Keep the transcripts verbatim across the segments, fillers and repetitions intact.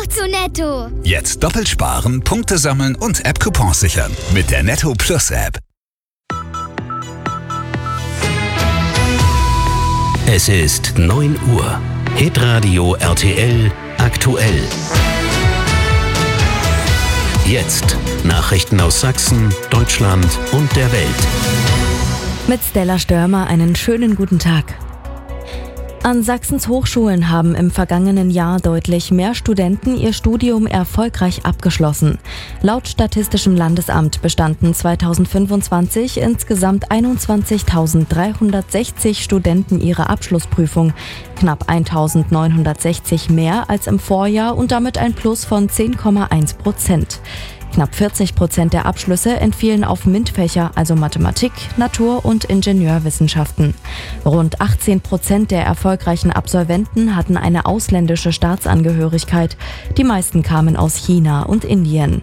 zu Netto. Jetzt doppelt sparen, Punkte sammeln und App-Coupons sichern. Mit der Netto Plus App. Es ist neun Uhr. Hitradio R T L aktuell. Jetzt Nachrichten aus Sachsen, Deutschland und der Welt. Mit Stella Störmer einen schönen guten Tag. An Sachsens Hochschulen haben im vergangenen Jahr deutlich mehr Studenten ihr Studium erfolgreich abgeschlossen. Laut Statistischem Landesamt bestanden zweitausendfünfundzwanzig insgesamt einundzwanzigtausenddreihundertsechzig Studenten ihre Abschlussprüfung, knapp eintausendneunhundertsechzig mehr als im Vorjahr und damit ein Plus von zehn Komma eins Prozent. Knapp vierzig Prozent der Abschlüsse entfielen auf MINT-Fächer, also Mathematik, Natur- und Ingenieurwissenschaften. Rund achtzehn Prozent der erfolgreichen Absolventen hatten eine ausländische Staatsangehörigkeit. Die meisten kamen aus China und Indien.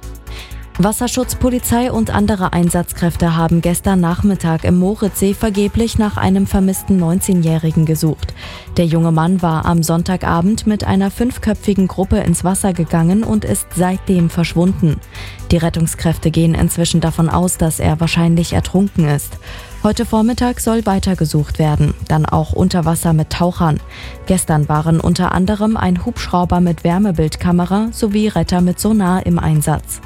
Wasserschutzpolizei und andere Einsatzkräfte haben gestern Nachmittag im Moritzsee vergeblich nach einem vermissten neunzehnjährigen gesucht. Der junge Mann war am Sonntagabend mit einer fünfköpfigen Gruppe ins Wasser gegangen und ist seitdem verschwunden. Die Rettungskräfte gehen inzwischen davon aus, dass er wahrscheinlich ertrunken ist. Heute Vormittag soll weitergesucht werden, dann auch unter Wasser mit Tauchern. Gestern waren unter anderem ein Hubschrauber mit Wärmebildkamera sowie Retter mit Sonar im Einsatz.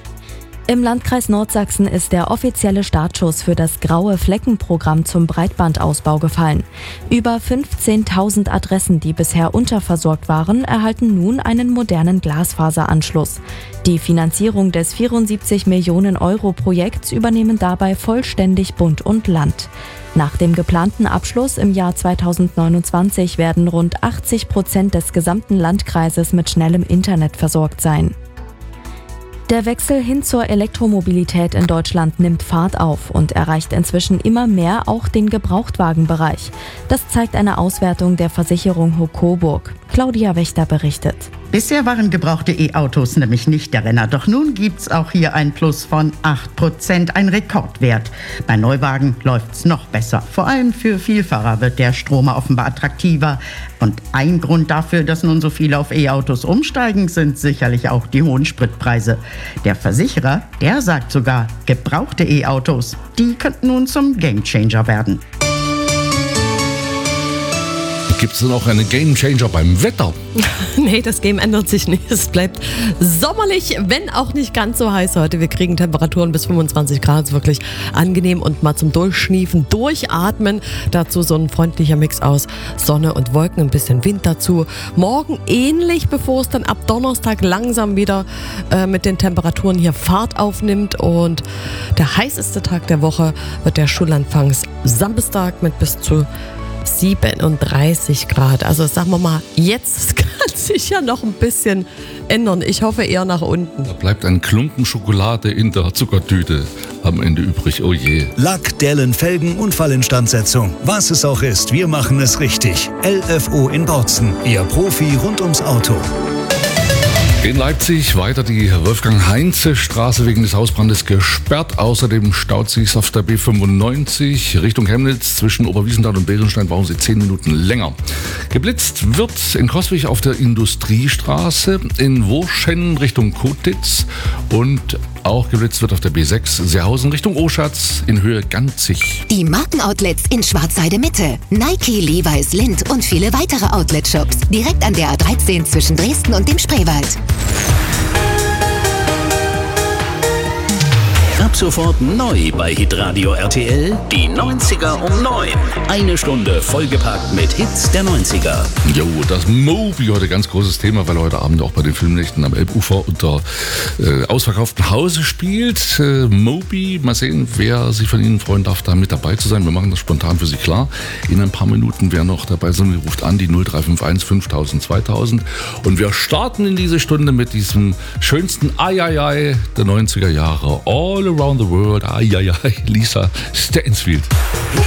Im Landkreis Nordsachsen ist der offizielle Startschuss für das Graue Flecken-Programm zum Breitbandausbau gefallen. Über fünfzehntausend Adressen, die bisher unterversorgt waren, erhalten nun einen modernen Glasfaseranschluss. Die Finanzierung des vierundsiebzig Millionen Euro Projekts übernehmen dabei vollständig Bund und Land. Nach dem geplanten Abschluss im Jahr zweitausendneunundzwanzig werden rund achtzig Prozent des gesamten Landkreises mit schnellem Internet versorgt sein. Der Wechsel hin zur Elektromobilität in Deutschland nimmt Fahrt auf und erreicht inzwischen immer mehr auch den Gebrauchtwagenbereich. Das zeigt eine Auswertung der Versicherung Hocoburg. Claudia Wächter berichtet. Bisher waren gebrauchte E-Autos nämlich nicht der Renner. Doch nun gibt's auch hier ein Plus von acht Prozent, ein Rekordwert. Bei Neuwagen läuft's noch besser. Vor allem für Vielfahrer wird der Stromer offenbar attraktiver. Und ein Grund dafür, dass nun so viele auf E-Autos umsteigen, sind sicherlich auch die hohen Spritpreise. Der Versicherer, der sagt sogar, gebrauchte E-Autos, die könnten nun zum Gamechanger werden. Gibt es denn auch einen Gamechanger beim Wetter? Nee, das Game ändert sich nicht. Es bleibt sommerlich, wenn auch nicht ganz so heiß heute. Wir kriegen Temperaturen bis fünfundzwanzig Grad, wirklich angenehm und mal zum Durchschniefen, durchatmen. Dazu so ein freundlicher Mix aus Sonne und Wolken, ein bisschen Wind dazu. Morgen ähnlich, bevor es dann ab Donnerstag langsam wieder äh, mit den Temperaturen hier Fahrt aufnimmt. Und der heißeste Tag der Woche wird der Schulanfangs Samstag mit bis zu siebenunddreißig Grad. Also sagen wir mal, jetzt kann sich ja noch ein bisschen ändern. Ich hoffe eher nach unten. Da bleibt ein Klumpen Schokolade in der Zuckertüte am Ende übrig. Oh je. Lack, Dellen, Felgen, Unfallinstandsetzung. Was es auch ist, wir machen es richtig. L F O in Bautzen. Ihr Profi rund ums Auto. In Leipzig weiter die Wolfgang-Heinze-Straße wegen des Hausbrandes gesperrt. Außerdem staut sich auf der B fünfundneunzig Richtung Chemnitz. Zwischen Oberwiesenthal und Bärenstein brauchen sie zehn Minuten länger. Geblitzt wird in Coswig auf der Industriestraße, in Wurschen Richtung Kotitz und auch geblitzt wird auf der B sechs Seehausen Richtung Oschatz in Höhe Ganzig. Die Markenoutlets in Schwarzheide Mitte, Nike, Levi's, Lindt und viele weitere Outlet-Shops. Direkt an der A dreizehn zwischen Dresden und dem Spreewald. Ab sofort neu bei Hitradio R T L, die neunziger um neun. Eine Stunde vollgepackt mit Hits der neunziger. Jo, das Moby heute ganz großes Thema, weil heute Abend auch bei den Filmnächten am Elbufer unter äh, ausverkauftem Hause spielt. Äh, Moby, mal sehen, wer sich von Ihnen freuen darf, da mit dabei zu sein. Wir machen das spontan für Sie klar. In ein paar Minuten, wer noch dabei ist, ruft an die null drei fünf eins fünftausend zweitausend. Und wir starten in diese Stunde mit diesem schönsten Ai-Ai-Ai der neunziger Jahre. All around the world, ai, ai, ai, Lisa Stansfield.